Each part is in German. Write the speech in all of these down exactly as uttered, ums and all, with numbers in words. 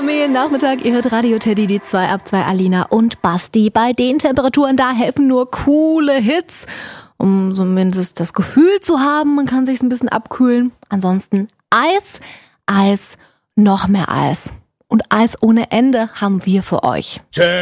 Familiennachmittag, ihr hört Radio Teddy, die zwei ab zwei, Alina und Basti. Bei den Temperaturen, da helfen nur coole Hits, um zumindest das Gefühl zu haben, man kann sich's ein bisschen abkühlen. Ansonsten Eis, Eis, noch mehr Eis. Und Eis ohne Ende haben wir für euch.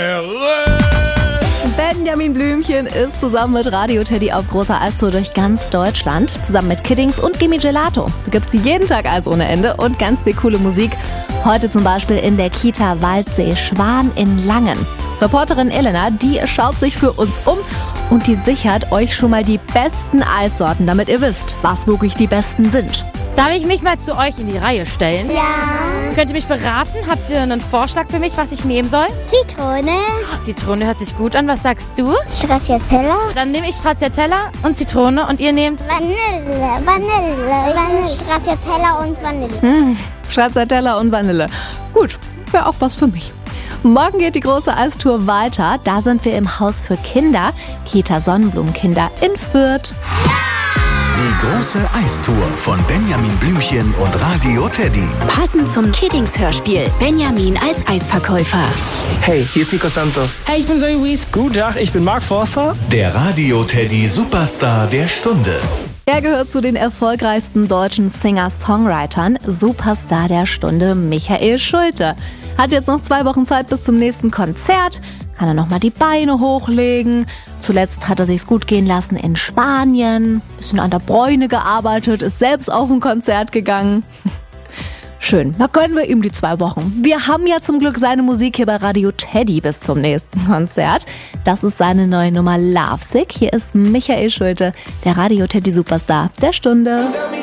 Benjamin Blümchen ist zusammen mit Radio Teddy auf großer Eistour durch ganz Deutschland. Zusammen mit Kiddings und Gimme Gelato. Du gibst jeden Tag Eis ohne Ende und ganz viel coole Musik. Heute zum Beispiel in der Kita Waldsee Schwan in Langen. Reporterin Elena, die schaut sich für uns um und die sichert euch schon mal die besten Eissorten, damit ihr wisst, was wirklich die besten sind. Darf ich mich mal zu euch in die Reihe stellen? Ja. Könnt ihr mich beraten? Habt ihr einen Vorschlag für mich, was ich nehmen soll? Zitrone. Zitrone hört sich gut an. Was sagst du? Stracciatella. Dann nehme ich Stracciatella und Zitrone und ihr nehmt? Vanille. Vanille. Vanille. Stracciatella und Vanille. Hm, Stracciatella und Vanille. Gut, wäre auch was für mich. Morgen geht die große Eistour weiter. Da sind wir im Haus für Kinder, Kita Sonnenblumenkinder in Fürth. Die große Eistour von Benjamin Blümchen und Radio Teddy. Passend zum Kiddings-Hörspiel. Benjamin als Eisverkäufer. Hey, hier ist Nico Santos. Hey, ich bin Zoe Wies. Guten Tag, ich bin Mark Forster. Der Radio Teddy Superstar der Stunde. Er gehört zu den erfolgreichsten deutschen Singer-Songwritern. Superstar der Stunde Michael Schulte. Hat jetzt noch zwei Wochen Zeit bis zum nächsten Konzert. Kann er nochmal die Beine hochlegen. Zuletzt hat er sich's gut gehen lassen in Spanien. Bisschen an der Bräune gearbeitet, ist selbst auf ein Konzert gegangen. Schön, da gönnen wir ihm die zwei Wochen. Wir haben ja zum Glück seine Musik hier bei Radio Teddy bis zum nächsten Konzert. Das ist seine neue Nummer Lovesick. Hier ist Michael Schulte, der Radio Teddy Superstar der Stunde.